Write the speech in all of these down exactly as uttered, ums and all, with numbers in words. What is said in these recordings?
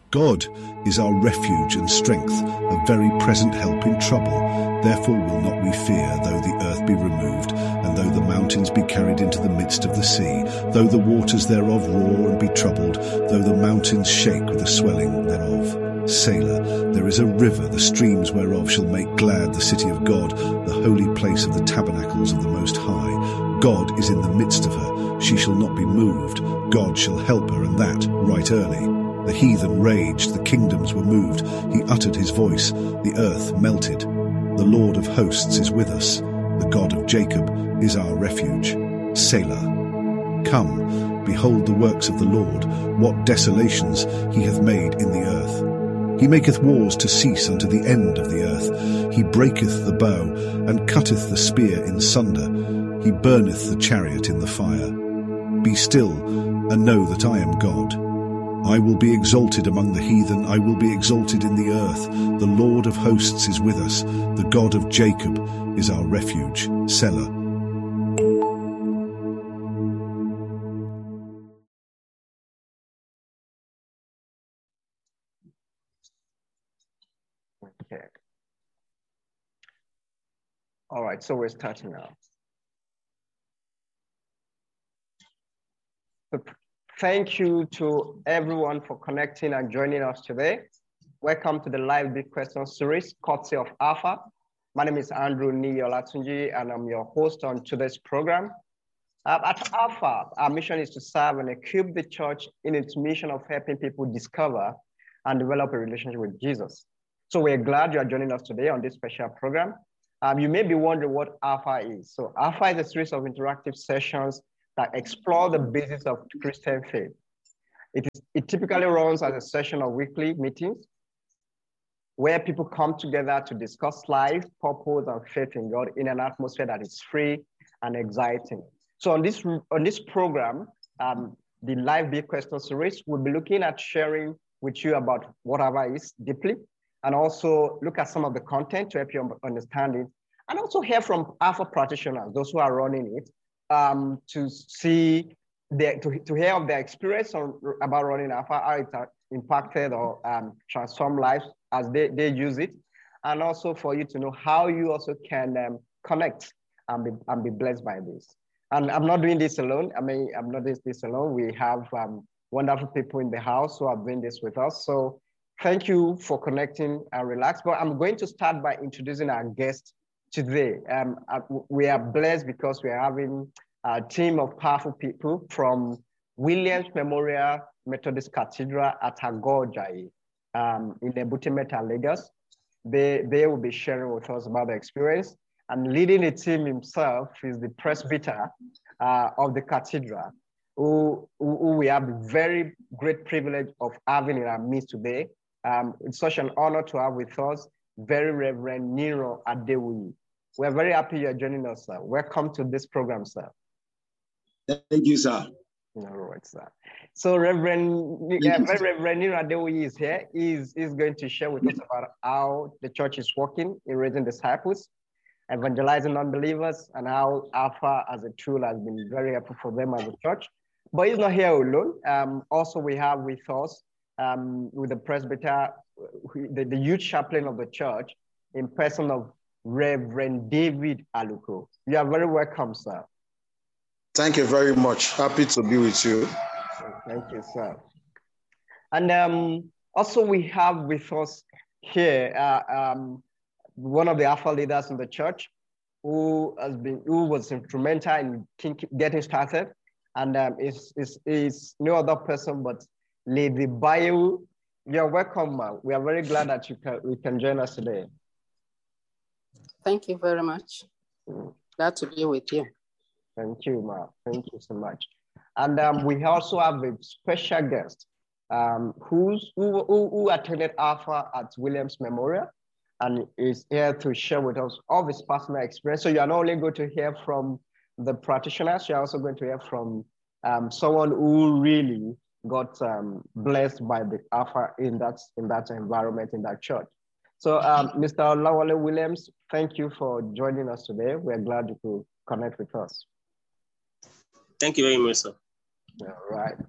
God is our refuge and strength, a very present help in trouble. Therefore will not we fear, though the earth be removed, and though the mountains be carried into the midst of the sea, though the waters thereof roar and be troubled, though the mountains shake with the swelling thereof. Selah. There is a river, the streams whereof shall make glad the city of God, the holy place of the tabernacles of the Most High. God is in the midst of her, she shall not be moved. God shall help her, and that right early. The heathen raged, the kingdoms were moved. He uttered his voice, the earth melted. The Lord of hosts is with us. The God of Jacob is our refuge. Selah. Come, behold the works of the Lord, what desolations he hath made in the earth. He maketh wars to cease unto the end of the earth. He breaketh the bow, and cutteth the spear in sunder. He burneth the chariot in the fire. Be still, and know that I am God. I will be exalted among the heathen, I will be exalted in the earth. The Lord of hosts is with us, the God of Jacob is our refuge. Selah. Okay. All right, so we're starting now. Thank you to everyone for connecting and joining us today. Welcome to the live Big Question series, courtesy of Alpha. My name is Andrew Olatunji, and I'm your host on today's program. Uh, at Alpha, our mission is to serve and equip the church in its mission of helping people discover and develop a relationship with Jesus. So we're glad you are joining us today on this special program. Um, you may be wondering what Alpha is. So Alpha is a series of interactive sessions that explore the basis of Christian faith. It, is, it typically runs as a session of weekly meetings where people come together to discuss life, purpose, and faith in God in an atmosphere that is free and exciting. So on this, on this program, um, the live Big Question series, we'll be looking at sharing with you about what Alpha is deeply, and also look at some of the content to help you understand it, and also hear from Alpha practitioners, those who are running it, Um, to see, their, to, to hear of their experience on, about running Alpha, how it impacted or um, transformed lives as they, they use it, and also for you to know how you also can um, connect and be, and be blessed by this. And I'm not doing this alone. I mean, I'm not doing this alone. We have um, wonderful people in the house who are doing this with us. So thank you for connecting and relax. But I'm going to start by introducing our guest today. Um, we are blessed because we are having a team of powerful people from Williams Memorial Methodist Cathedral at Agojayi um, in Ebute Metta, Lagos. They, they will be sharing with us about the experience, and leading the team himself is the presbyter uh, of the cathedral, who, who we have the very great privilege of having in our midst today. Um, it's such an honor to have with us Very Reverend Nero Adewuyi. We're very happy you're joining us, sir. Welcome to this program, sir. Thank you, sir. All right, sir. So Reverend, uh, Very Reverend Nero Adewuyi is here. He's, he's going to share with us about how the church is working in raising disciples, evangelizing unbelievers, and how Alpha as a tool has been very helpful for them as a church. But he's not here alone. Um, also, we have with us, um, with the presbyter, the, the youth chaplain of the church, in person of Reverend David Aluko. You are very welcome, sir. Thank you very much. Happy to be with you. Thank you, sir. And um, also we have with us here uh, um, one of the Alpha leaders in the church, who has been, who was instrumental in getting started, and um, is, is, is no other person but Lady Bayo. You're welcome, ma'am. We are very glad that you can, we can join us today. Thank you very much. Glad to be with you. Thank you, ma'am. Thank you so much. And um, we also have a special guest um, who's, who, who, who attended Alpha at Williams Memorial and is here to share with us all his personal experience. So you're not only going to hear from the practitioners, you're also going to hear from um, someone who really got um, blessed by the Alpha in that, in that environment, in that church. So um, Mister Olawale Williams, thank you for joining us today. We're glad you could connect with us. Thank you very much, sir. All right.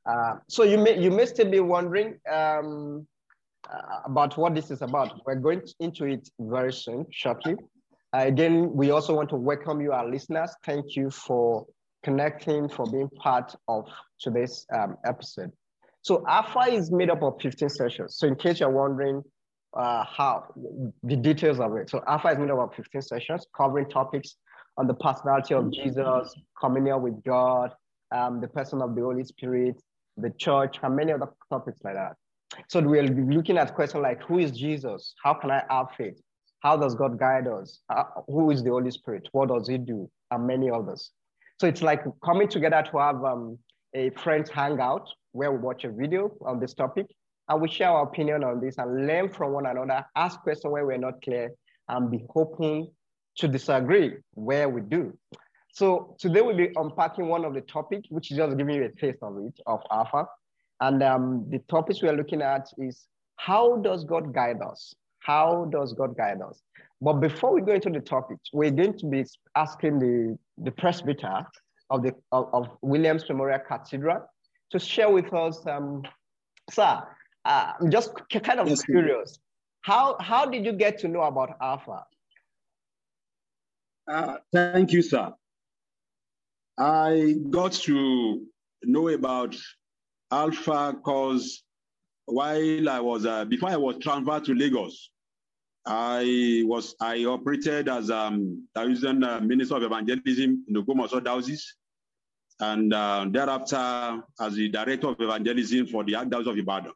Uh, so you may you may still be wondering um, uh, about what this is about. We're going into it very soon, shortly. Uh, again, we also want to welcome you, our listeners. Thank you for connecting, for being part of today's um, episode. So Alpha is made up of fifteen sessions. So in case you're wondering uh, how, the details of it. So Alpha is made up of fifteen sessions covering topics on the personality of Jesus, communion with God, um, the person of the Holy Spirit, the church, and many other topics like that. So we'll be looking at questions like, who is Jesus? How can I have faith? How does God guide us? Uh, who is the Holy Spirit? What does he do? And many others. So it's like coming together to have um, a friends hangout where we watch a video on this topic and we share our opinion on this and learn from one another, ask questions where we're not clear, and be open to disagree where we do. So today we'll be unpacking one of the topics, which is just giving you a taste of it, of Alpha. And um, the topics we are looking at is, how does God guide us? How does God guide us? But before we go into the topics, we're going to be asking the, the presbyter of, the, of, of Williams Memorial Cathedral to share with us, um, sir, uh, I'm just kind of yes, curious. How, how did you get to know about Alpha? Uh, thank you, sir. I got to know about Alpha because while I was, uh, before I was transferred to Lagos, I was, I operated as um, Tarizan uh, Minister of Evangelism in the Ogbomoso Diocese, and uh, thereafter as the Director of Evangelism for the Archdiocese of Ibadan.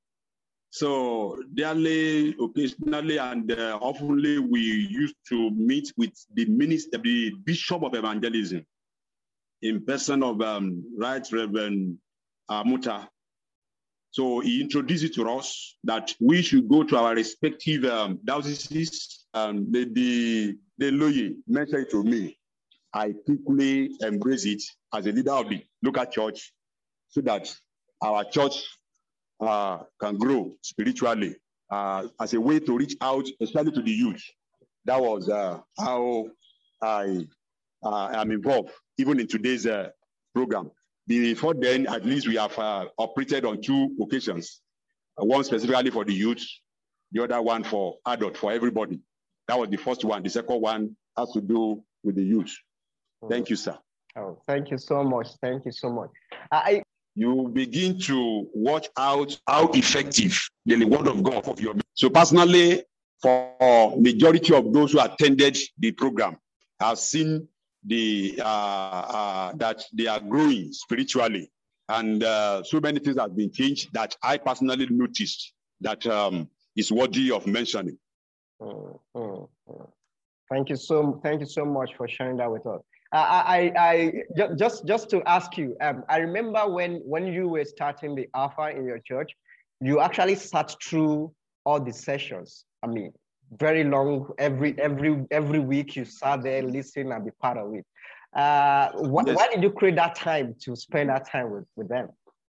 So daily, occasionally, and uh, oftenly, we used to meet with the minister, the Bishop of Evangelism, in person of um, Right Reverend uh, Muta. So he introduced it to us that we should go to our respective um, dioceses. Um, the, the, the lawyer mentioned it to me. I quickly embrace it as a leader of the local church so that our church uh, can grow spiritually uh, as a way to reach out, especially to the youth. That was uh, how I uh, am involved, even in today's uh, program. Before then, at least we have uh, operated on two occasions, uh, one specifically for the youth, the other one for adult, for everybody. That was the first one. The second one has to do with the youth. Thank you, sir. Oh, thank you so much. Thank you so much. I You begin to watch out how effective the word of God of your. So personally, for majority of those who attended the program, I've seen the uh, uh, that they are growing spiritually, and uh, so many things have been changed that I personally noticed that um, is worthy of mentioning. Mm, mm, mm. Thank you so thank you so much for sharing that with us. I, I, I just just to ask you, um, I remember when when you were starting the Alpha in your church, you actually sat through all the sessions. I mean, very long. Every every every week you sat there, listen, and be part of it. Uh, wh yes. Why did you create that time to spend that time with with them?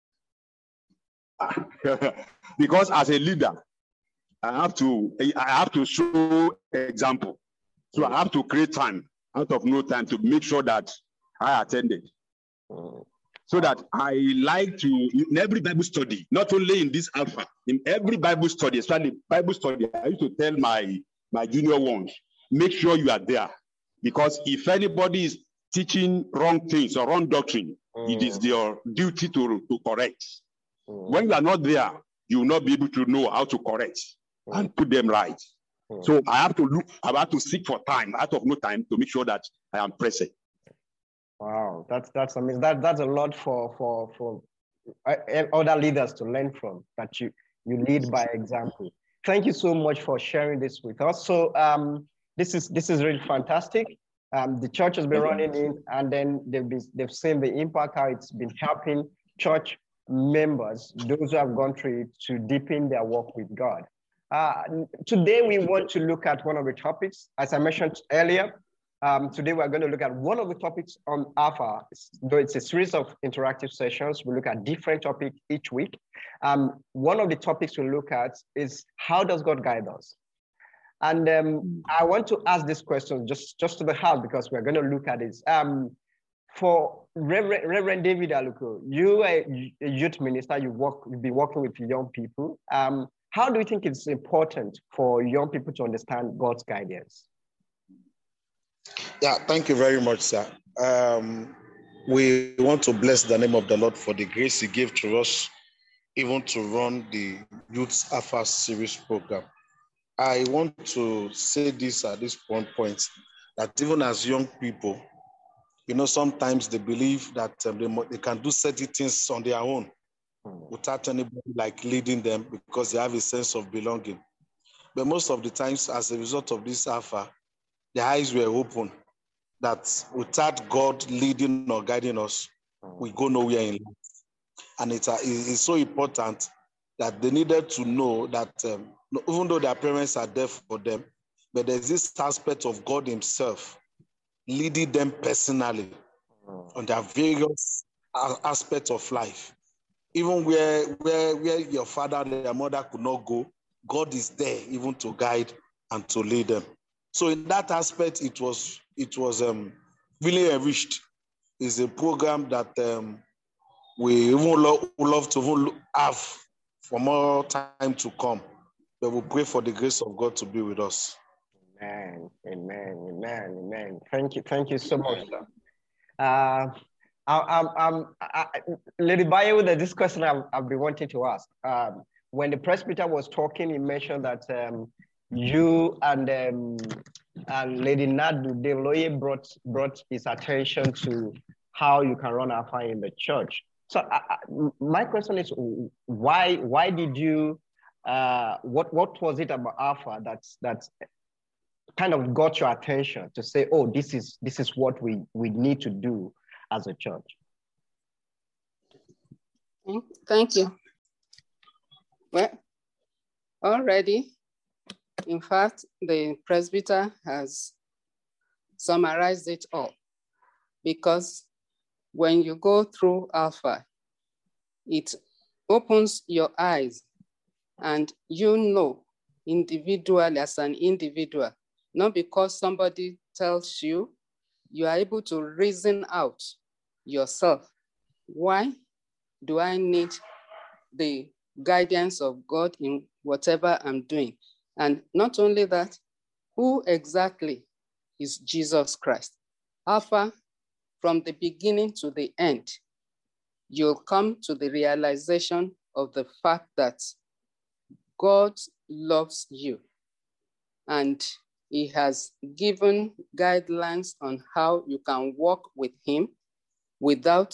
Because as a leader, I have to I have to show example. So I have to create time out of no time to make sure that I attended. Mm. So that I like to, in every Bible study, not only in this Alpha, in every Bible study, especially Bible study, I used to tell my, my junior ones, make sure you are there. Because if anybody is teaching wrong things or wrong doctrine, mm. it is your duty to, to correct. Mm. When you are not there, you will not be able to know how to correct mm. and put them right. So I have to look, I have to seek for time, out of no time, to make sure that I am present. Wow, that's that's amazing. That that's a lot for for for other leaders to learn from. That you you lead by example. Thank you so much for sharing this with us. So um, this is this is really fantastic. Um, the church has been running in, and then they've been, they've seen the impact, how it's been helping church members, those who have gone through it, to deepen their work with God. Uh, today, we want to look at one of the topics, as I mentioned earlier. Um, today, we're going to look at one of the topics on Alpha. Though it's a series of interactive sessions, we look at different topics each week. Um, one of the topics we look at is, how does God guide us? And um, I want to ask this question just, just to the heart, because we're going to look at it. Um, for Reverend, Reverend David Aluko, you are a youth minister, you work, you've been working with young people. Um, how do you think it's important for young people to understand God's guidance? Yeah, thank you very much, sir. Um, we want to bless the name of the Lord for the grace he gave to us, even to run the Youth Alpha series program. I want to say this at this point, point that even as young people, you know, sometimes they believe that um, they, they can do certain things on their own without anybody like leading them because they have a sense of belonging. But most of the times, as a result of this Alpha, their eyes were open that without God leading or guiding us, we go nowhere in life. And it's, uh, it's so important that they needed to know that um, even though their parents are there for them, but there's this aspect of God himself leading them personally on their various aspects of life. Even where, where, where your father and your mother could not go, God is there even to guide and to lead them. So in that aspect, it was it was um, really enriched. It's a program that um, we even lo- love to have for more time to come. But we pray for the grace of God to be with us. Amen, amen, amen, amen. Thank you, thank you so much, sir. Uh, I, I, I, Lady Bayo, this question I've, I've been wanting to ask. Um, when the presbyter was talking, he mentioned that um, you and um, and Lady Nadu Deloye brought brought his attention to how you can run Alpha in the church. So I, I, my question is, why why did you? Uh, what what was it about Alpha that's that's kind of got your attention to say, oh, this is this is what we we need to do as a church? Thank you. Well, already, in fact, the presbyter has summarized it all, because when you go through Alpha, it opens your eyes and you know individually as an individual, not because somebody tells you, you are able to reason out yourself. Why do I need the guidance of God in whatever I'm doing? And not only that, who exactly is Jesus Christ? Alpha, from the beginning to the end, you'll come to the realization of the fact that God loves you, and he has given guidelines on how you can walk with him without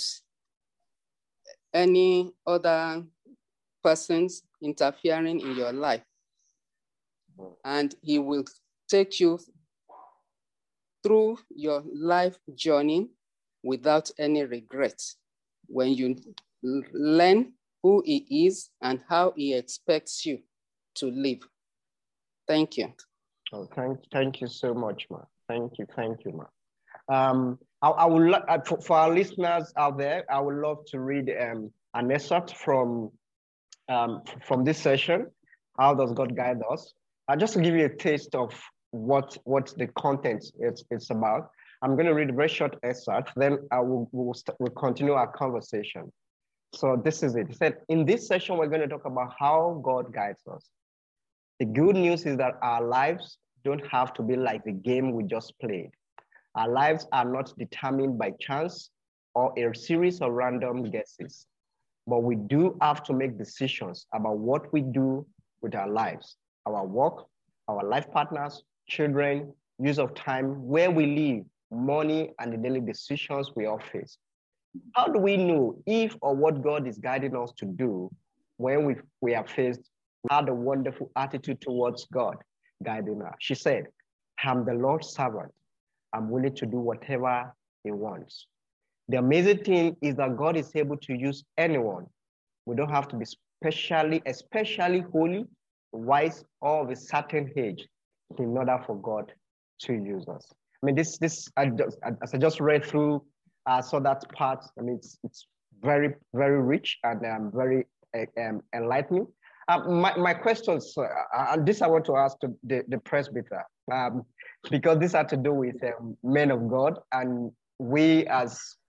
any other persons interfering in your life. And he will take you through your life journey without any regret when you learn who he is and how he expects you to live. Thank you. Oh, thank, thank you so much, ma. Thank you, thank you, ma. Um, I, I would uh, for, for our listeners out there, I would love to read um, an excerpt from um, from this session. How does God guide us? Uh, just to give you a taste of what what the content is it's about. I'm going to read a very short excerpt. Then I will we'll, we'll continue our conversation. So this is it. It said, in this session, we're going to talk about how God guides us. The good news is that our lives don't have to be like the game we just played. Our lives are not determined by chance or a series of random guesses, but we do have to make decisions about what we do with our lives, our work, our life partners, children, use of time, where we live, money, and the daily decisions we all face. How do we know if or what God is guiding us to do when we, we are faced with a wonderful attitude towards God guiding us? She said, I'm the Lord's servant. I'm willing to do whatever he wants. The amazing thing is that God is able to use anyone. We don't have to be specially, especially holy, wise, or of a certain age in order for God to use us. I mean, this, this I just, as I just read through, I uh, saw that part. I mean, it's, it's very, very rich and um, very uh, um, enlightening. Uh, my, my questions, uh, and this I want to ask to the, the presbyter, um, because this had to do with um, men of God, and we as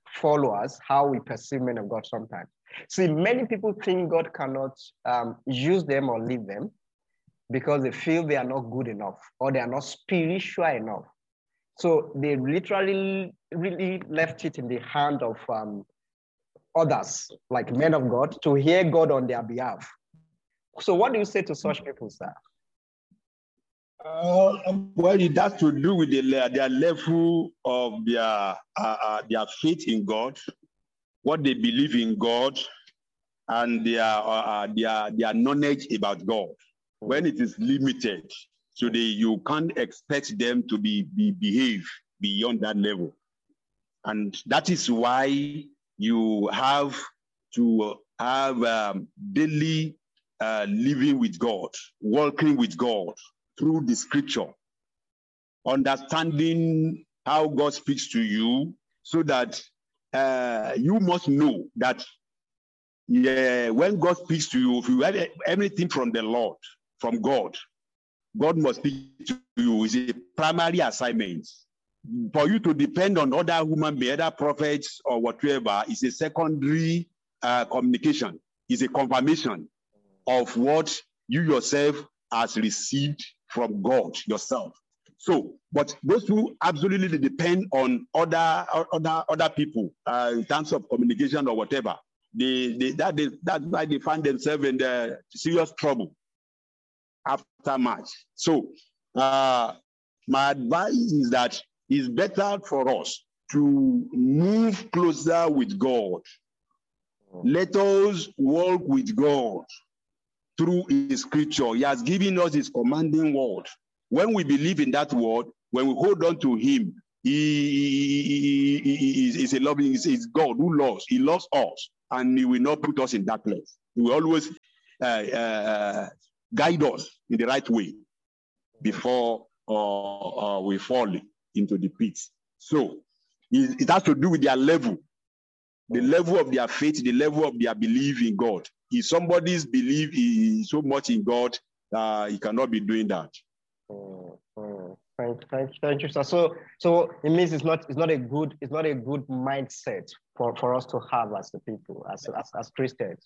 followers how we perceive men of God sometimes. See, many people think God cannot um, use them or lead them because they feel they are not good enough or they are not spiritual enough. So they literally really left it in the hand of um, others, like men of God, to hear God on their behalf. So what do you say to such people, sir? Uh, well, it has to do with the, their level of their, uh, uh, their faith in God, what they believe in God, and their, uh, their, their knowledge about God. When it is limited, so they, you can't expect them to be, be behave beyond that level. And that is why you have to have um, daily uh, living with God, walking with God through the scripture, understanding how God speaks to you, so that uh, you must know that yeah, when God speaks to you, if you have anything from the Lord, from God, God must speak to you. It's a primary assignment. For you to depend on other human beings, other prophets or whatever, is a secondary uh, communication. It's a confirmation of what you yourself has received from God yourself. So, but those who absolutely depend on other other other people uh, in terms of communication or whatever, they, they that they, that's why they find themselves in the serious trouble after March. So, uh, my advice is that it's better for us to move closer with God. Let us walk with God through his scripture. He has given us his commanding word. When we believe in that word, when we hold on to him, he, he, he, he is a loving, he's God who loves. He loves us, and he will not put us in darkness. He will always uh, uh, guide us in the right way before uh, uh, we fall into the pit. So it, it has to do with their level, the level of their faith, the level of their belief in God. If somebody's belief is so much in God, uh, he cannot be doing that. Oh, oh. Thank, thank, thank you, sir. So, so it means it's not, it's not a good, it's not a good mindset for, for us to have as the people, as, as, as Christians.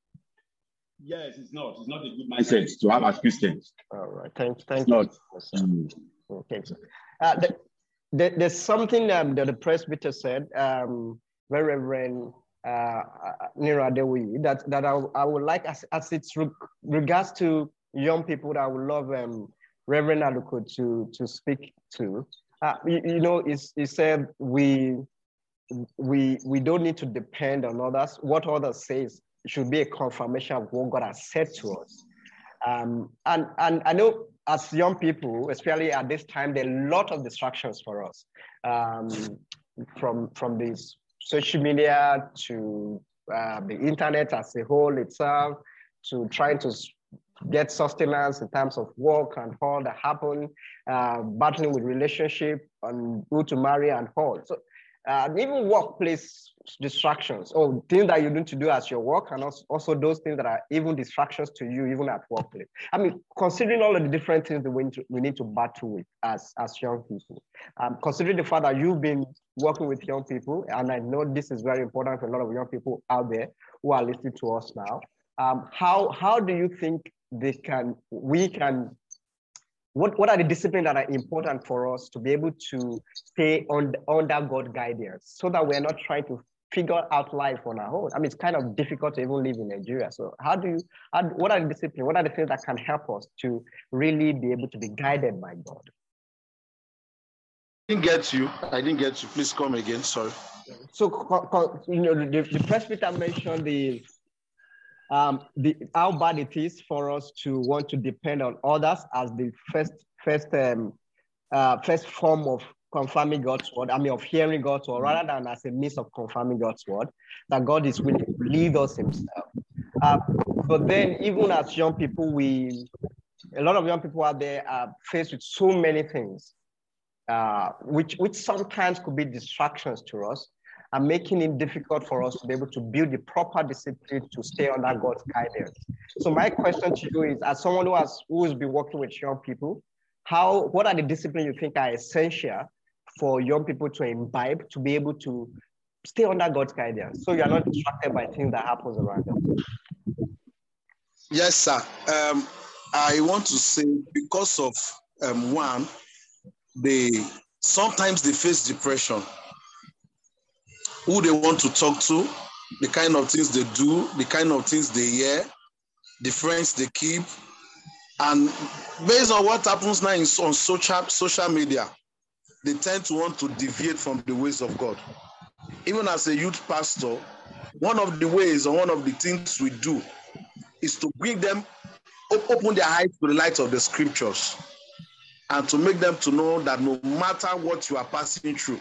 Yes, it's not. It's not a good mindset to have as Christians. All right. Thank, thank it's you. Not. Sir. Mm. Okay, sir. Uh, the, the, there's something um, that the presbyter said, um, very Reverend uh, Nira Adewi, that that I, I would like, as, as it's re regards to young people, that I would love um, Reverend Aluko to to speak to. Uh, you, you know, he said we we we don't need to depend on others. What others say should be a confirmation of what God has said to us. Um, and and I know as young people, especially at this time, there are a lot of distractions for us, um, from from these social media to uh, the internet as a whole itself, to trying to get sustenance in terms of work and all that happen, uh, battling with relationship and who to marry and all. So uh, even workplace distractions or things that you need to do as your work, and also, also those things that are even distractions to you, even at workplace. I mean, considering all of the different things that we need to, we need to battle with as, as young people, um, considering the fact that you've been working with young people, and I know this is very important for a lot of young people out there who are listening to us now, um, how, how do you think they can, we can, what, what are the disciplines that are important for us to be able to stay on, under God guidance so that we're not trying to figure out life on our own? I mean, it's kind of difficult to even live in Nigeria. So how do you, how, what are the disciplines, what are the things that can help us to really be able to be guided by God? I didn't get you. I didn't get you. Please come again. Sorry. So, you know, the, the presbyter mentioned the, um, the how bad it is for us to want to depend on others as the first, first, um, uh, first form of confirming God's word, I mean, of hearing God's word, rather than as a means of confirming God's word, that God is willing to lead us himself. Uh, but then, even as young people, we, a lot of young people out there are faced with so many things, uh, which, which sometimes could be distractions to us, and making it difficult for us to be able to build the proper discipline to stay under God's guidance. So my question to you is, as someone who has who's been working with young people, how, what are the disciplines you think are essential for young people to imbibe, to be able to stay under God's guidance, so you are not distracted by things that happens around us. Yes, sir. Um, I want to say because of um, one, they sometimes they face depression. Who they want to talk to, the kind of things they do, the kind of things they hear, the friends they keep, and based on what happens now in, on social social media, they tend to want to deviate from the ways of God. Even as a youth pastor, one of the ways or one of the things we do is to bring them, open their eyes to the light of the scriptures, and to make them to know that no matter what you are passing through,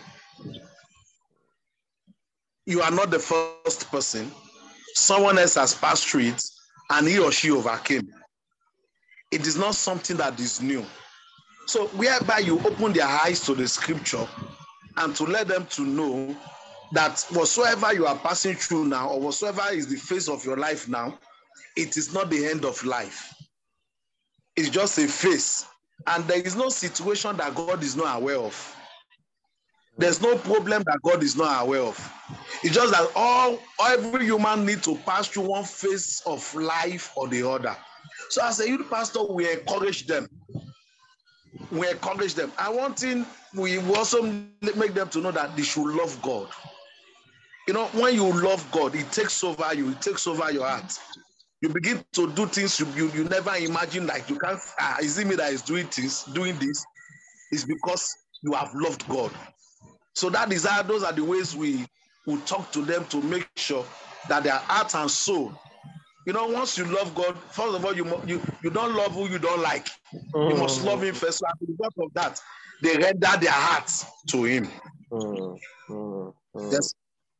you are not the first person. Someone else has passed through it, and he or she overcame. It is not something that is new. So whereby you open their eyes to the scripture and to let them to know that whatsoever you are passing through now, or whatsoever is the phase of your life now, it is not the end of life. It's just a phase. And there is no situation that God is not aware of. There's no problem that God is not aware of. It's just that all every human needs to pass through one phase of life or the other. So as a youth pastor, we encourage them. We encourage them. And one thing, we also make them to know that they should love God. You know, when you love God, it takes over you. It takes over your heart. You begin to do things you, you, you never imagine. Like you can't, ah, is it me that is doing this? Doing this? It's because you have loved God. So that is how, those are the ways we will talk to them to make sure that their heart and soul, you know, once you love God, first of all, you you, you don't love who you don't like. Mm. You must love him first. So as a result of that, they render their hearts to him. Mm. Mm. Mm. Yes.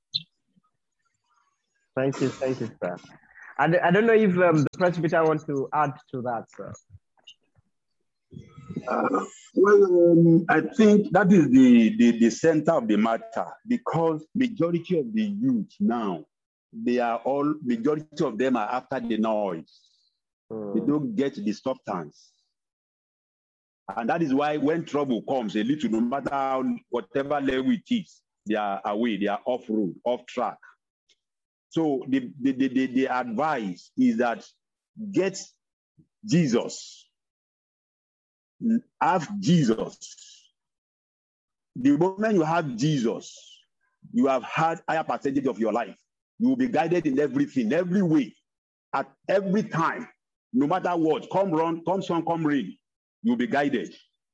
Thank you, thank you, sir. I, I don't know if um, the presbyter wants to add to that, sir. Uh, well, um, I think that is the, the, the center of the matter, because majority of the youth now, they are all, majority of them are after the noise. Mm. They don't get the substance. And that is why when trouble comes, a little, no matter how, whatever level it is, they are away, they are off road, off track. So the, the, the, the, the advice is that get Jesus. Have Jesus. The moment you have Jesus, you have had higher percentage of your life. You will be guided in everything, every way, at every time, no matter what, come run, come sun, come rain, you'll be guided.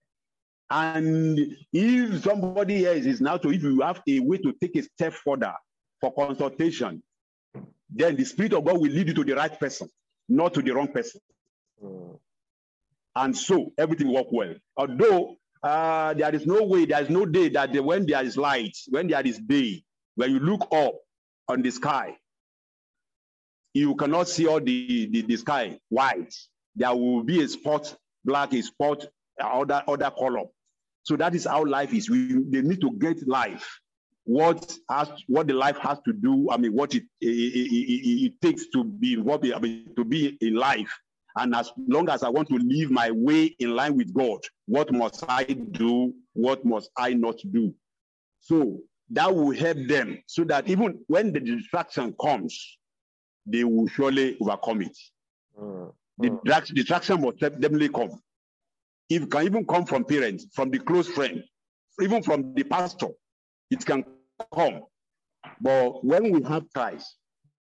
And if somebody else is now to, if you have a way to take a step further for consultation, then the Spirit of God will lead you to the right person, not to the wrong person. Mm. And so everything will work well. Although uh, there is no way, there is no day that the, when there is light, when there is day, when you look up on the sky, you cannot see all the, the, the sky white. There will be a spot, black, a spot, other, other color. So that is how life is. We, they need to get life. What has, what the life has to do, I mean, what it, it, it, it takes to be involved, I mean, to be in life. And as long as I want to live my way in line with God, what must I do? What must I not do? So that will help them so that even when the distraction comes, they will surely overcome it. Mm. The distraction must definitely come. It can even come from parents, from the close friend, even from the pastor. It can come. But when we have Christ,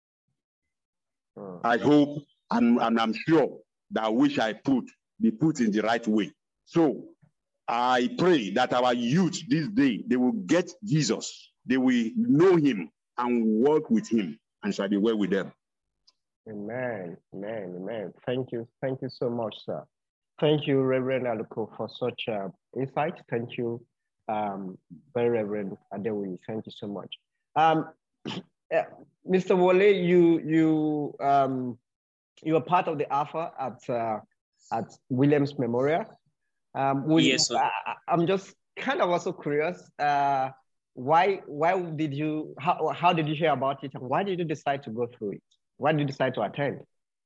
mm. I hope and, and I'm sure that which I put be put in the right way. So I pray that our youth this day, they will get Jesus. They will know him and work with him and shall be well with them. Amen. Amen. Amen. Thank you. Thank you so much, sir. Thank you, Reverend Aluko, for such uh, insight. Thank you, um, very Reverend Adewi. Thank you so much. Um, yeah, Mister Wole, you you um, you are part of the Alpha at uh, at Williams Memorial. Um, would, yes, sir. I, I'm just kind of also curious. Uh, why why did you how how did you hear about it, and why did you decide to go through it? Why did you decide to attend?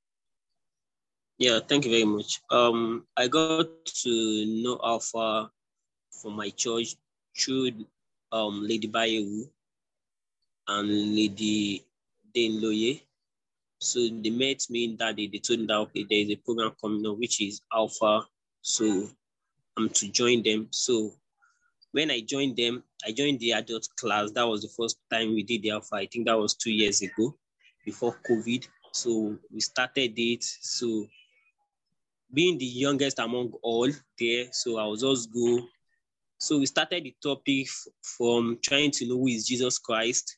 Yeah, thank you very much. Um, I got to know Alpha from my church through um Lady Bayewu. and Lady Dane Loye. So they met me that day. They told me that, okay, there is a program coming up, which is Alpha. So I'm to join them. So when I joined them, I joined the adult class. That was the first time we did the Alpha. I think that was two years ago, before COVID. So we started it. So being the youngest among all there, so I was just go. So we started the topic from trying to know who is Jesus Christ.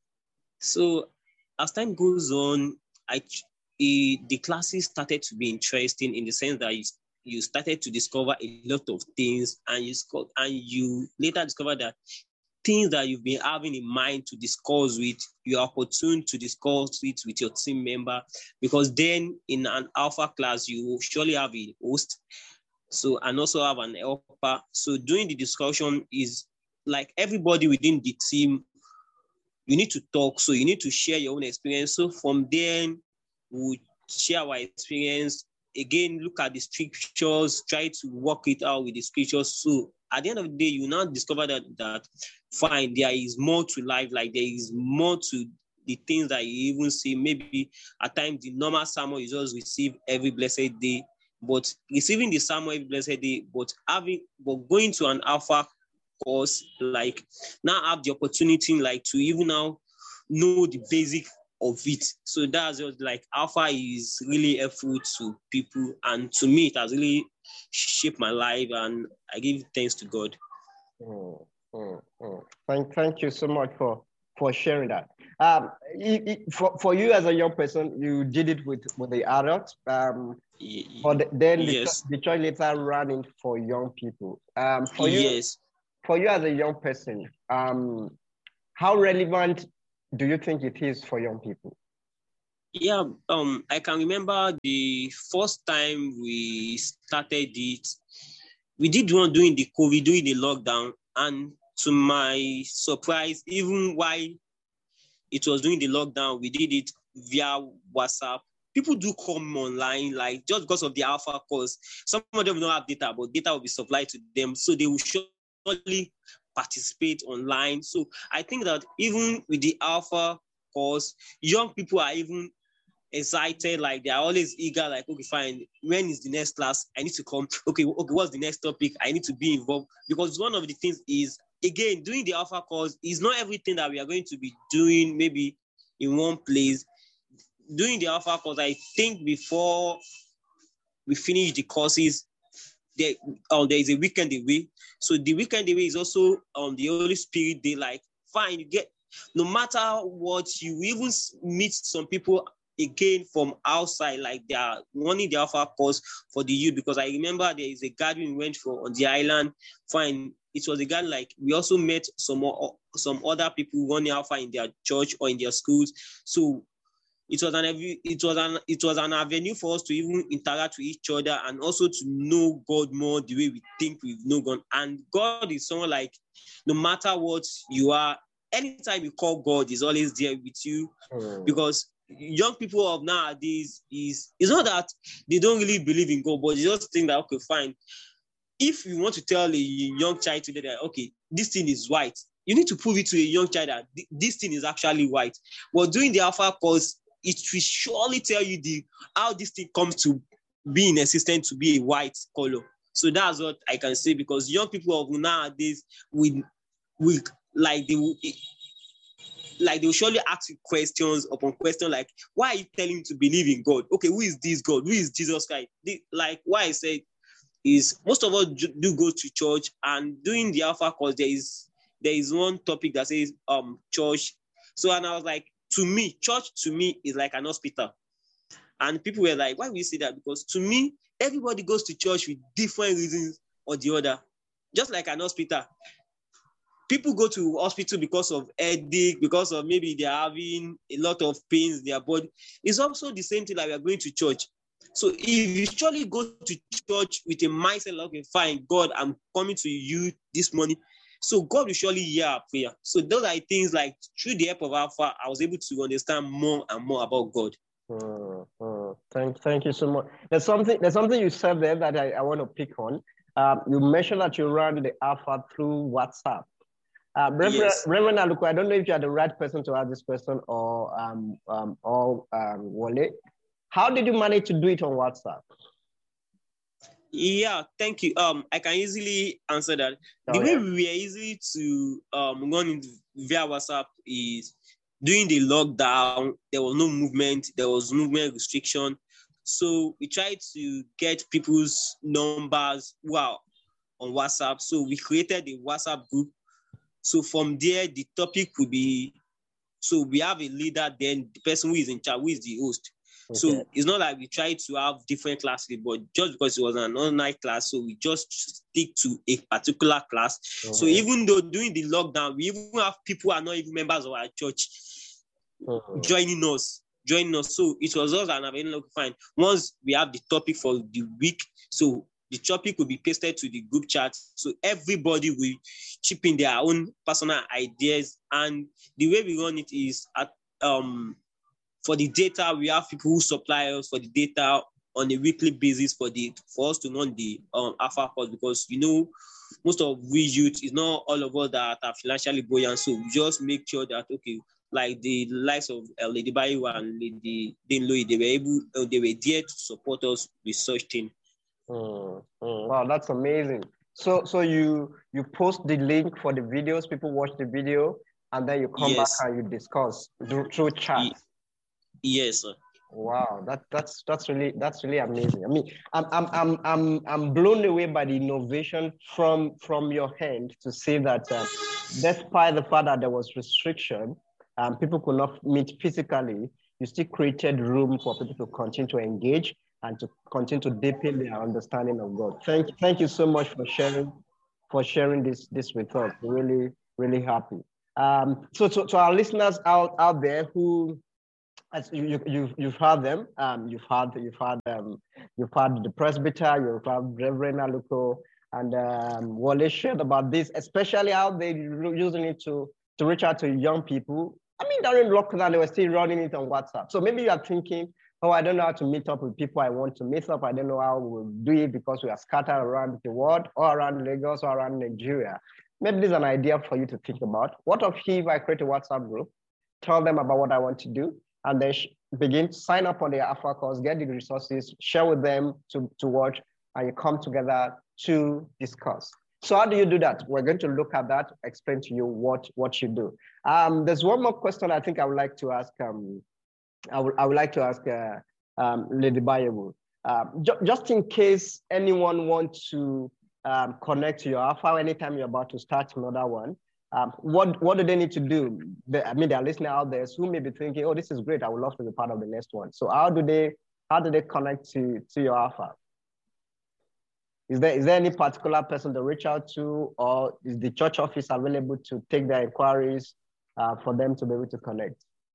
So as time goes on, I it, the classes started to be interesting in the sense that you, you started to discover a lot of things, and you and you later discover that things that you've been having in mind to discuss with, you are opportune to discuss it with your team member, because then in an Alpha class, you surely have a host, so and also have an helper. So doing the discussion is like everybody within the team, you need to talk, so you need to share your own experience. So from then, we share our experience. Again, look at the scriptures, try to work it out with the scriptures. So at the end of the day, you now discover that, that fine, there is more to life, like there is more to the things that you even see. Maybe at times the normal sermon you just receive every blessed day, but receiving the sermon every blessed day, but having but going to an Alpha course, like now have the opportunity like to even now know the basic of it. So that's just like Alpha is really helpful to people, and to me it has really shaped my life, and I give thanks to God. Mm, mm, mm. Thank, thank you so much for for sharing that. Um, it, it, for, for you as a young person, you did it with, with the adults, um, but then the, yes. the church later ran it for young people. Um, for you, yes. for you as a young person, um, how relevant do you think it is for young people? Yeah, um, I can remember the first time we started it. We did one during the COVID, during the lockdown, and to my surprise, even while it was during the lockdown, we did it via WhatsApp. People do come online, like just because of the Alpha course. Some of them don't have data, but data will be supplied to them, so they will surely participate online. So I think that even with the Alpha course, young people are even excited, like they're always eager, like, okay, fine, when is the next class? I need to come. Okay, okay, what's the next topic? I need to be involved. Because one of the things is, again, doing the Alpha course is not everything that we are going to be doing maybe in one place. Doing the Alpha course, I think before we finish the courses, there, um, there is a weekend away. So the weekend away is also um, the Holy Spirit Day. Like, fine, you get, no matter what, you even meet some people again from outside, like they are running the Alpha course for the youth. Because I remember there is a gathering we went for on the island. Fine, it was a gathering, like we also met some some other people running Alpha in their church or in their schools. So it was an it was an it was an avenue for us to even interact with each other, and also to know God more the way we think we've known God. And God is someone like, no matter what you are, anytime you call God, He's always there with you. Mm. Because young people of nowadays is it's not that they don't really believe in God, but they just think that, okay, fine. If you want to tell a young child today that, okay, this thing is white, you need to prove it to a young child that this thing is actually white. But doing the Alpha course, it will surely tell you the how this thing comes to be in existence to be a white color. So that's what I can say, because young people of nowadays will, will like they will, like they will surely ask you questions upon question, like, why are you telling me to believe in God? Okay, who is this God? Who is Jesus Christ? The, like why I said is most of us do go to church, and doing the Alpha course, there is there is one topic that says um church. So and I was like, to me, church to me is like an hospital. And people were like, why would you say that? Because to me, everybody goes to church with different reasons or the other. Just like an hospital. People go to hospital because of headache, because of maybe they're having a lot of pains in their body. It's also the same thing like we are going to church. So if you surely go to church with a mindset like, okay, fine, God, I'm coming to you this morning. So God will surely hear our prayer. So those are things like through the help of Alpha, I was able to understand more and more about God. Mm, mm. Thank, thank you so much. There's something, there's something you said there that I, I want to pick on. Um, you mentioned that you run the Alpha through WhatsApp. Uh, Reverend, Yes. Reverend Aluko, I don't know if you are the right person to ask this question or um, um, or um, Wale. How did you manage to do it on WhatsApp? Yeah, thank you. Um, I can easily answer that. Oh, The way yeah. we were easy to um run in via WhatsApp is during the lockdown. There was no movement. There was movement restriction. So we tried to get people's numbers who are on WhatsApp. So we created a WhatsApp group. So from there, the topic would be. So we have a leader, then the person who is in charge, who is the host. Okay. So it's not like we try to have different classes, but just because it was an online class, so we just stick to a particular class. Mm-hmm. So even though during the lockdown, we even have people who are not even members of our church mm-hmm. joining us, joining us. So it was us and available fine. Once we have the topic for the week, so the topic will be pasted to the group chat. So everybody will chip in their own personal ideas. And the way we run it is at um for the data, we have people who supply us for the data on a weekly basis for the for us to run the um, Alpha course, because you know most of we youth is not all of us that are financially buoyant. So we just make sure that okay, like the likes of uh, Lady Bayo and Lady Dane Louis, they were able, uh, they were there to support us with such thing. Mm, mm, wow, that's amazing. So, so you you post the link for the videos, people watch the video, and then you come yes. back and you discuss through, through chat. Yes, sir. Wow, that that's that's really that's really amazing. I mean, I'm I'm I'm I'm I'm blown away by the innovation from from your hand to see that uh, despite the fact that there was restriction, um, people could not meet physically, you still created room for people to continue to engage and to continue to deepen their understanding of God. Thank you, thank you so much for sharing for sharing this this with us. We're really really happy. Um, so to, to our listeners out out there who. As you, you, you've, you've heard them, um, you've had, you've had, um, you've had the presbyter, you've had Reverend Aluko, and um, Wale shared about this, especially how they're using it to, to reach out to young people. I mean, during lockdown, they were still running it on WhatsApp. So maybe you are thinking, oh, I don't know how to meet up with people I want to meet up. I don't know how we'll do it because we are scattered around the world or around Lagos or around Nigeria. Maybe this is an idea for you to think about. What if I create a WhatsApp group, tell them about what I want to do, and then begin to sign up on the Alpha course, get the resources, share with them to, to watch, and you come together to discuss. So how do you do that? We're going to look at that, explain to you what, what you do. Um, there's one more question I think I would like to ask, um, I, would, I would like to ask uh, um, Lady Bayewu. Um, ju just in case anyone wants to um, connect to your Alpha anytime you're about to start another one, Um, what, what do they need to do? They, I mean, there are listeners out there who may be thinking, oh, this is great. I would love to be part of the next one. So how do they, how do they connect to, to your Alpha? Is there, is there any particular person to reach out to, or is the church office available to take their inquiries uh, for them to be able to connect?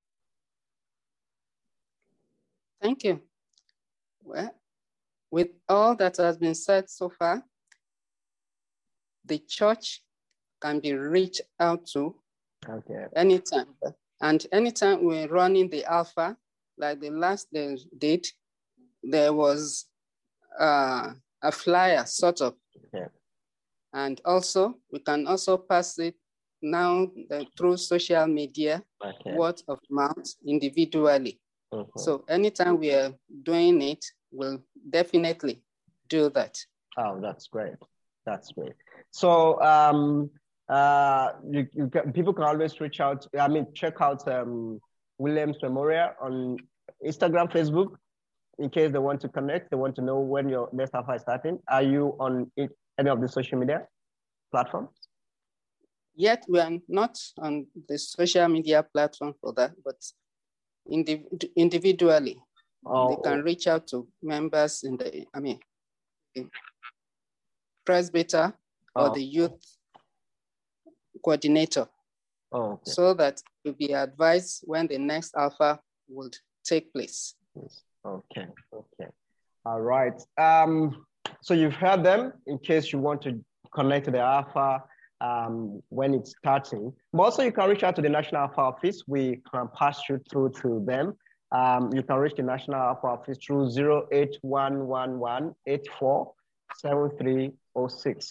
Thank you. Well, with all that has been said so far, the church can be reached out to okay. anytime. And anytime we're running the Alpha, like the last they did, there was uh, a flyer sort of. Okay. And also, we can also pass it now the, through social media, okay. word of mouth, individually. Mm-hmm. So anytime we are doing it, we'll definitely do that. Oh, that's great. That's great. So, um, Uh, you, you can, people can always reach out. I mean, check out um, Williams Memorial on Instagram, Facebook, in case they want to connect. They want to know when your next Alpha is starting. Are you on it, any of the social media platforms? Yet we are not on the social media platform for that, but indiv individually, oh. they can reach out to members in the, I mean, the presbyter or oh. the youth coordinator, oh, okay. so that you'll be advised when the next Alpha would take place. Okay, okay. All right. Um, so you've heard them in case you want to connect to the Alpha um, when it's starting. But also you can reach out to the National Alpha Office. We can pass you through to them. Um, you can reach the National Alpha Office through zero eight one one one eight four seven three zero six.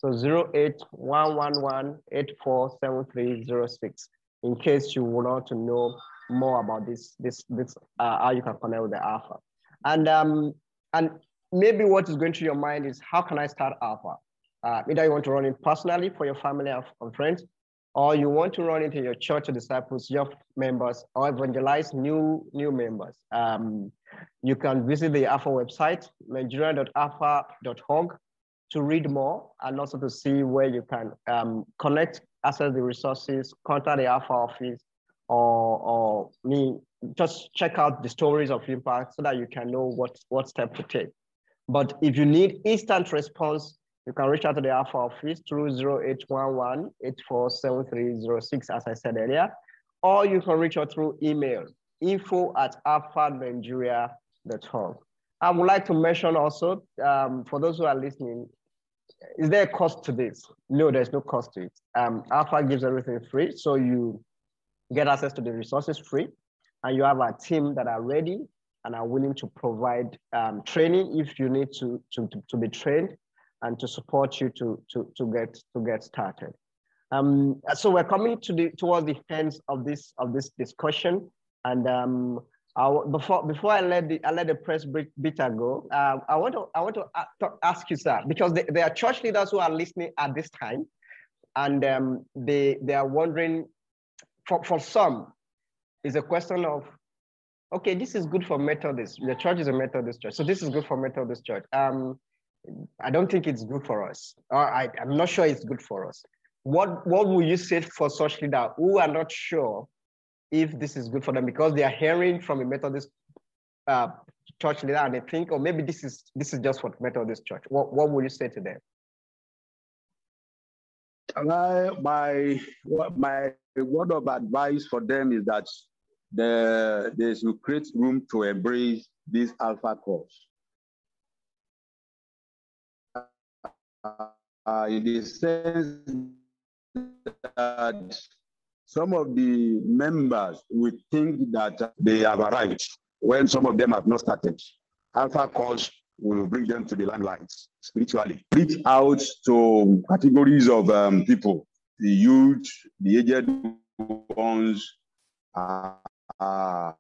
So zero eight one one one eight four seven three zero six. In case you want to know more about this, this, this, uh, how you can connect with the Alpha. And um, and maybe what is going through your mind is, how can I start Alpha? Uh, either you want to run it personally for your family and friends, or you want to run it in your church or disciples, your members, or evangelize new new members. Um, you can visit the Alpha website, nigeria dot alpha dot org, to read more and also to see where you can um, connect, access the resources, contact the Alpha office, or, or me, just check out the stories of impact so that you can know what, what step to take. But if you need instant response, you can reach out to the Alpha office through zero eight one one eight four seven three zero six, as I said earlier, or you can reach out through email, info at alpha nigeria dot org. I would like to mention also, um, for those who are listening, is there a cost to this? No, there's no cost to it. Um, Alpha gives everything free, so you get access to the resources free, and you have a team that are ready and are willing to provide um, training if you need to, to, to, to be trained, and to support you to, to, to, get, to get started. Um, so we're coming to the, towards the end of this, of this discussion. And um, I, before, before I let the, I let the press beta go, uh, I want to, I want to ask you, sir, because they, there are church leaders who are listening at this time, and um, they, they are wondering, for, for some, it's a question of, okay, this is good for Methodist. The church is a Methodist church, so this is good for Methodist church. Um, I don't think it's good for us. Or I, I'm not sure it's good for us. What, what would you say for such leaders who are not sure if this is good for them, because they are hearing from a Methodist uh, church leader and they think, oh, maybe this is, this is just what Methodist church. What, what would you say to them? Uh, my, my word of advice for them is that the, they should create room to embrace this Alpha course. Uh, in the sense that some of the members will think that they have arrived when some of them have not started. Alpha course will bring them to the limelight spiritually. Reach out to categories of um, people, the youth, the aged ones. Uh, uh,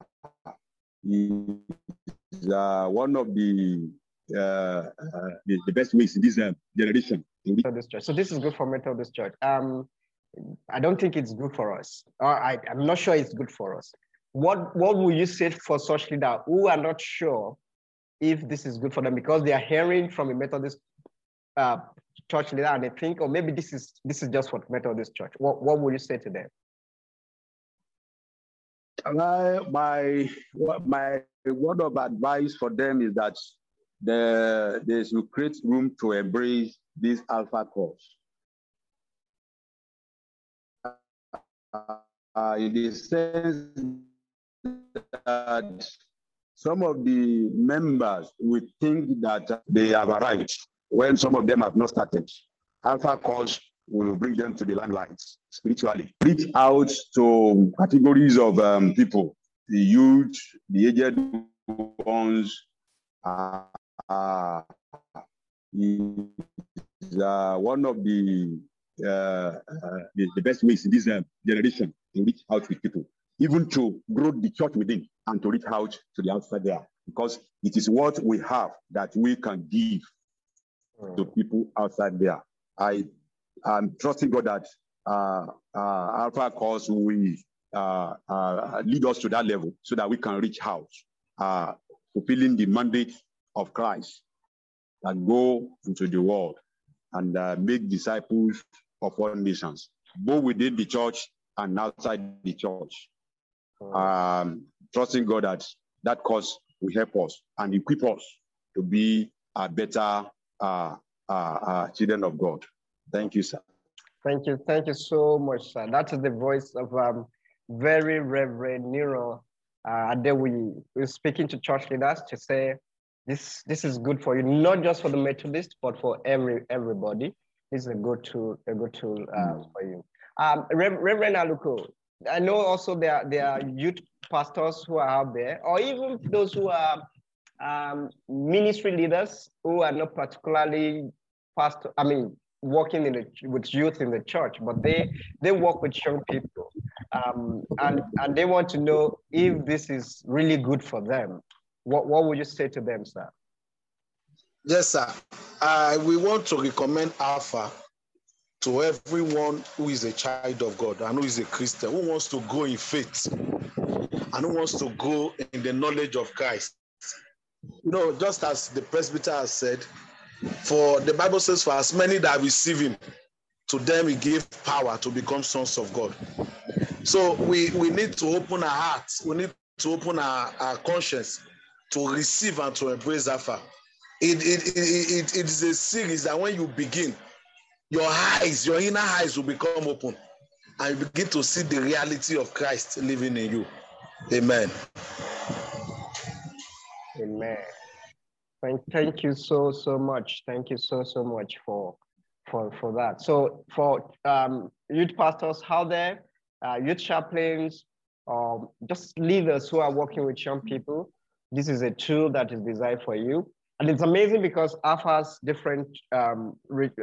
is uh, one of the Uh, uh, the, the best ways in this uh, generation. Methodist church. So this is good for Methodist church. Um, I don't think it's good for us. Or I, I'm not sure it's good for us. What, what would you say for such leaders who are not sure if this is good for them, because they are hearing from a Methodist uh, church leader and they think, oh, maybe this is, this is just what Methodist church. What, what would you say to them? Uh, my, my word of advice for them is that The, they should create room to embrace this Alpha course. Uh, in the sense that some of the members will think that they have arrived when some of them have not started. Alpha course will bring them to the limelight spiritually. Reach out to categories of um, people, the youth, the aged ones. Uh, Uh, is uh, one of the, uh, uh, the the best ways in this uh, generation to reach out with people, even to grow the church within and to reach out to the outside there, because it is what we have that we can give to people outside there. I am trusting God that uh, uh, Alpha course will uh, uh, lead us to that level so that we can reach out, uh, fulfilling the mandate of Christ, and go into the world and uh, make disciples of all nations, both within the church and outside the church. Um, trusting God that that course will help us and equip us to be a better uh, uh, uh, children of God. Thank you, sir. Thank you. Thank you so much, sir. That is the voice of um, very Reverend Nero uh, Adewi, who is speaking to church leaders to say, This, this is good for you, not just for the Methodist, but for every everybody. This is a good tool, a good tool uh, for you. Um, Reverend Aluko, I know also there, there are youth pastors who are out there, or even those who are um, ministry leaders who are not particularly pastor, I mean, working in the, with youth in the church, but they they work with young people, um, and and they want to know if this is really good for them. What what would you say to them, sir? Yes, sir. Uh, we want to recommend Alpha to everyone who is a child of God and who is a Christian, who wants to grow in faith and who wants to grow in the knowledge of Christ. You know, just as the presbyter has said, for the Bible says, for as many that receive him, to them he gave power to become sons of God. So we, we need to open our hearts, we need to open our, our conscience to receive and to embrace Alpha. It, it, it, it, it is a series that when you begin, your eyes, your inner eyes will become open and you begin to see the reality of Christ living in you. Amen. Amen. Thank, thank you so, so much. Thank you so, so much for, for, for that. So for um, youth pastors out there, uh, youth chaplains, um, just leaders who are working with young people, this is a tool that is designed for you. And it's amazing because Alpha has different um,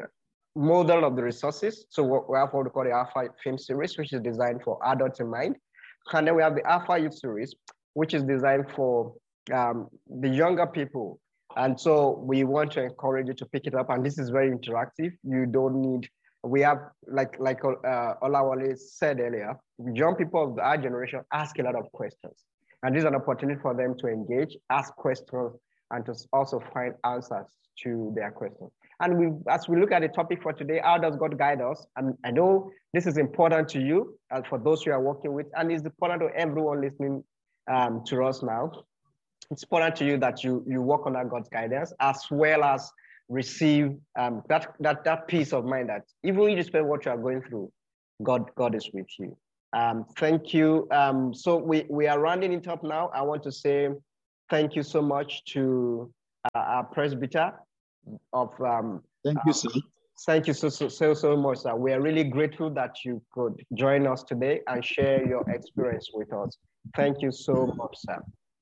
model of the resources. So we have what we call the Alpha Film Series, which is designed for adults in mind. And then we have the Alpha Youth Series, which is designed for um, the younger people. And so we want to encourage you to pick it up. And this is very interactive. You don't need, we have, like, like uh, Olawale said earlier, young people of our generation ask a lot of questions. And this is an opportunity for them to engage, ask questions, and to also find answers to their questions. And we, as we look at the topic for today, how does God guide us? And I know this is important to you and for those you are working with, and it's important to everyone listening um, to us now. It's important to you that you, you work under God's guidance, as well as receive um, that, that, that peace of mind that even if you spend what you are going through, God, God is with you. Um, thank you. Um, so we, we are rounding it up now. I want to say thank you so much to uh, our presbyter of um, thank you, sir. Uh, thank you so, so, so, so much, sir. We are really grateful that you could join us today and share your experience with us. Thank you so much, sir.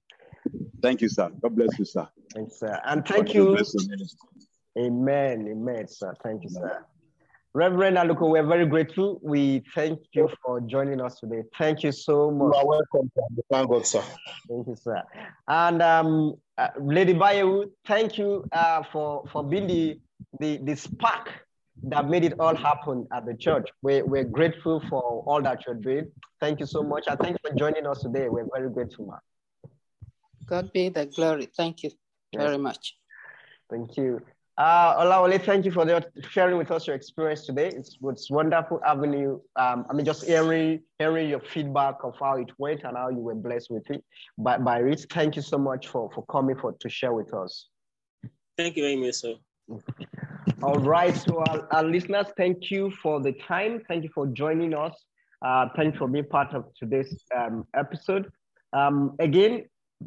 Thank you, sir. God bless you, sir. Thanks, sir. And thank God you. bless you. Amen. Amen, sir. Thank you, sir. Reverend Aluko, we're very grateful. We thank you for joining us today. Thank you so much. You are welcome. Thank God, sir. Thank you, sir. And um, uh, Lady Bayewu, thank you uh, for, for being the, the, the spark that made it all happen at the church. We're, we're grateful for all that you're doing. Thank you so much. And thank you for joining us today. We're very grateful, man. God be the glory. Thank you yes. very much. Thank you. Uh, Olawale, thank you for the, sharing with us your experience today. It's, it's wonderful having you. Um, I mean, just hearing, hearing your feedback of how it went and how you were blessed with it by, by it. Thank you so much for, for coming for to share with us. Thank you very much, sir. All right, so our, our listeners, thank you for the time. Thank you for joining us. Uh, thank you for being part of today's um, episode. Um, again,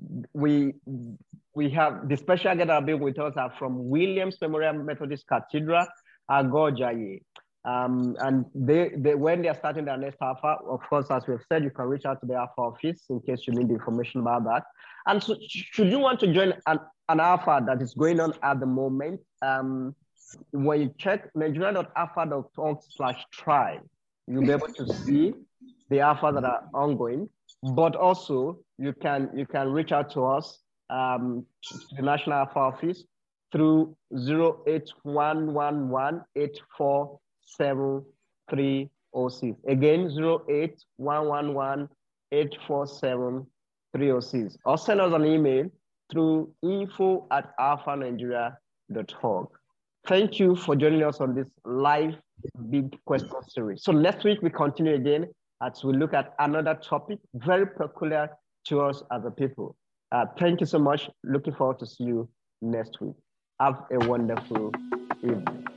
we we have the special guests that have been with us are from Williams Memorial Methodist Cathedral, Agojaye. Um, and they, they when they are starting their next Alpha, of course, as we've said, you can reach out to the Alpha office in case you need information about that. And so should you want to join an, an Alpha that is going on at the moment, um, when you check nigeria dot alpha dot org slash try, you'll be able to see the Alpha that are ongoing. But also, you can you can reach out to us, um, to the National Alpha Office through zero eight one one one eight four seven three zero six. Again, zero eight one one one eight four seven three zero six. Or send us an email through info at alpha nigeria dot org. Thank you for joining us on this live big question series. So next week, we continue again as we look at another topic very peculiar to us as a people. Uh, thank you so much. Looking forward to see you next week. Have a wonderful evening.